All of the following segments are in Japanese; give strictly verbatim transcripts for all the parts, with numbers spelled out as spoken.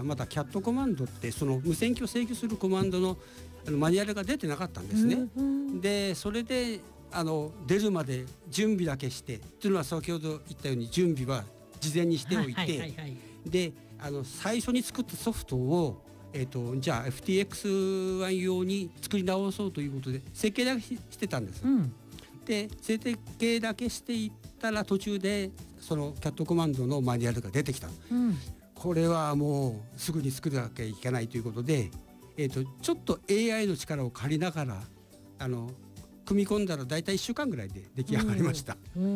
まだキャットコマンドってその無線機を制御するコマンドの、あのマニュアルが出てなかったんですね。うん、でそれであの出るまで準備だけしてというのは先ほど言ったように準備は事前にしておいて、はいはいはいはい、であの最初に作ったソフトを、えー、とじゃあ エフティーエックスワン 用に作り直そうということで設計だけしてたんです。うん、で設計だけしていったら途中でそのキャットコマンドのマニュアルが出てきた。うん、これはもうすぐに作らなきゃいけないということで、えー、とちょっと エーアイ の力を借りながらあの組み込んだらだいたいいっしゅうかんぐらいで出来上がりました。うん、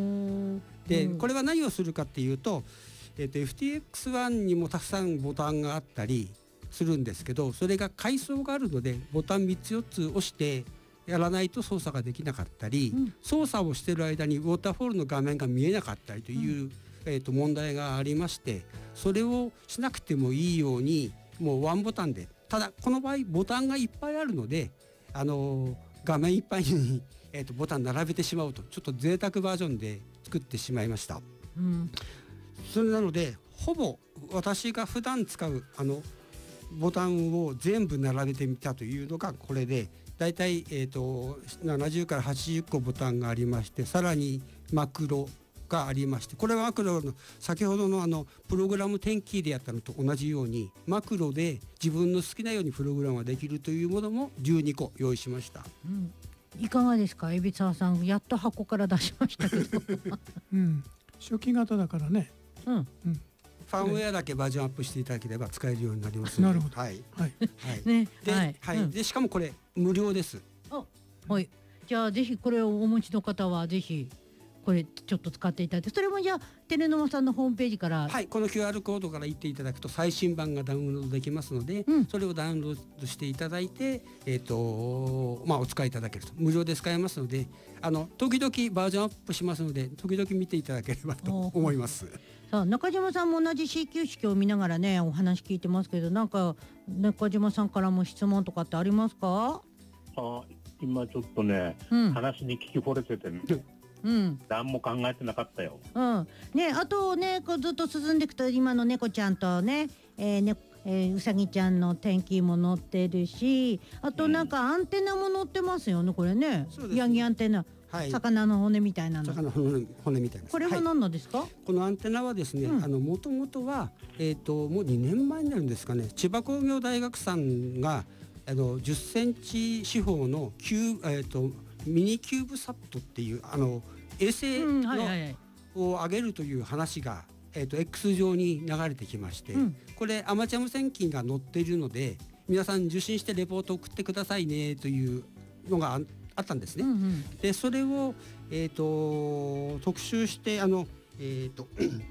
でこれは何をするかっていうと、えー、と エフティーエックスワン にもたくさんボタンがあったりするんですけど、それが階層があるのでボタンみっつよっつ押してやらないと操作ができなかったり、うん、操作をしている間にウォーターフォールの画面が見えなかったりという、うん、えー、と問題がありまして、それをしなくてもいいようにもうワンボタンで、ただこの場合ボタンがいっぱいあるので、あのー、画面いっぱいに、えー、とボタン並べてしまうとちょっと贅沢バージョンで作ってしまいました。うん、それなのでほぼ私が普段使うあのボタンを全部並べてみたというのがこれで、だいたい、えー、とななじゅうからはちじゅっこボタンがありまして、さらにマクロがありまして、これはマクロの先ほどのあのプログラム点キーでやったのと同じようにマクロで自分の好きなようにプログラムができるというものもじゅうにこ用意しました。 うん、いかがですか海老沢さん、やっと箱から出しましたけど、 うん、初期型だからね、うんうん、 ファームウェアだけバージョンアップしていただければ使えるようになりますので。 なるほど、 はいはいはいね、 で、 はいはい、 うん、 でしかもこれ無料です。 あ、はい、じゃあぜひこれをお持ちの方はぜひこれちょっと使っていただいて、それもじゃあテレノマさんのホームページから、 はい、この キューアール コードから行っていただくと最新版がダウンロードできますので、うん、それをダウンロードしていただいて、えーとまあ、お使いいただけると無料で使えますので、あの時々バージョンアップしますので時々見ていただければと思います。 さあ中島さんも同じ シーキュー 式を見ながらねお話聞いてますけど、なんか中島さんからも質問とかってありますか？ あ、今ちょっとね、うん、話に聞き惚れててねうん、何も考えてなかったよ。 うん、ね、あとねこうずっと進んでいくと今の猫ちゃんとね、えーねえー、うさぎちゃんの天気も載ってるし、あとなんかアンテナも載ってますよね、これね。ヤギアンテナ、はい、魚の骨みたいなの。 魚の骨、骨みたいな。 これは何のですか？はい、 このアンテナはですね、うん、あの元々はえっともうにねんまえになるんですかね。千葉工業大学さんがあのじゅっセンチ四方のキューえっとミニキューブサットっていうあの衛星の、うんはいはいはい、を上げるという話が、えー、と X 上に流れてきまして、うん、これアマチュア無線機が載っているので皆さん受信してレポート送ってくださいねというのが あ, あったんですね。うんうん、でそれを、えー、と特集してあの、えー、と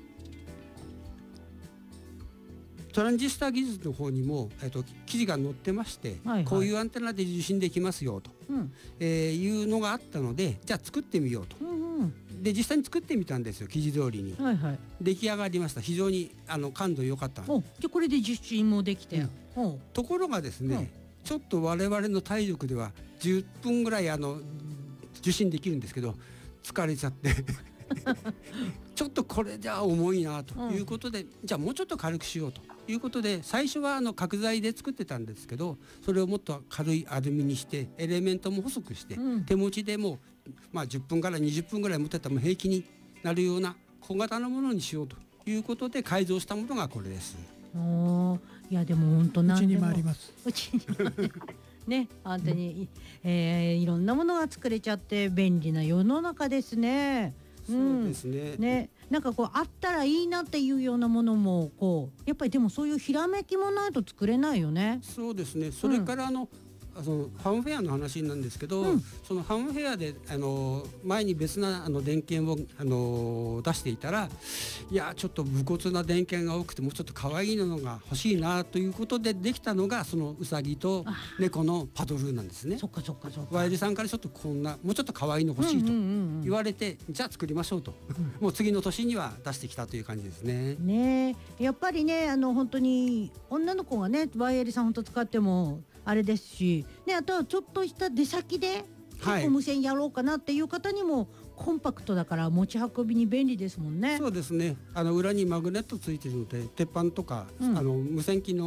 トランジスタ技術の方にも、えー、と記事が載ってまして、はいはい、こういうアンテナで受信できますよと、うんえー、いうのがあったので、じゃあ作ってみようと、うんうん、で実際に作ってみたんですよ、記事通りに、はいはい、出来上がりました。非常にあの感度良かった。 お、じゃあこれで受信もできて、 うん、ところがですね、うん、ちょっと我々の体力ではじゅっぷんぐらいあの受信できるんですけど疲れちゃってちょっとこれじゃあ重いなということで、うん、じゃあもうちょっと軽くしようということで、最初はあの角材で作ってたんですけど、それをもっと軽いアルミにしてエレメントも細くして、うん、手持ちでも、まあ、じゅっぷんからにじゅっぷんぐらい持ってたら平気になるような小型のものにしようということで改造したものがこれです。 お、いやでも本当何でもうちにもあります。 うちにもね、本当に、えー、いろんなものが作れちゃって便利な世の中ですね。 そうですね。 うん、ね、なんかこうあったらいいなっていうようなものもこうやっぱりでもそういうひらめきもないと作れないよね。 そうですね。それからあの、うん、そのファンフェアの話なんですけど、うん、そのファンフェアであの前に別なあの電源をあの出していたら、いやちょっと無骨な電源が多くてもうちょっと可愛いのが欲しいなということでできたのがそのウサギと猫のパドルなんですね。 そっかそっかそっか。 ワイルさんからちょっとこんなもうちょっと可愛いの欲しいと言われて、うんうんうんうん、じゃあ作りましょうと、うん、もう次の年には出してきたという感じですね。 ねえ、やっぱりねあの本当に女の子がねワイエルさん本当使ってもあれですし、ね、あとはちょっとした出先で結構無線やろうかなっていう方にも、はい、コンパクトだから持ち運びに便利ですもんね。 そうですね。あの裏にマグネットついてるので鉄板とか、うん、あの無線機の